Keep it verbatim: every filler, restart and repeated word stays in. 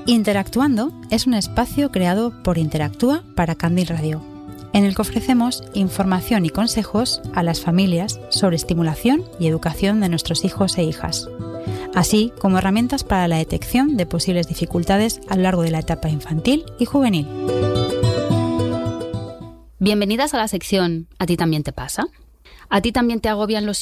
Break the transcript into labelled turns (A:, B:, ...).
A: Interactuando es un espacio creado por Interactúa para Candil Radio, en el que ofrecemos información y consejos a las familias sobre estimulación y educación de nuestros hijos e hijas, así como herramientas para la detección de posibles dificultades a lo largo de la etapa infantil y juvenil.
B: Bienvenidas a la sección ¿A ti también te pasa? ¿A ti también te agobian los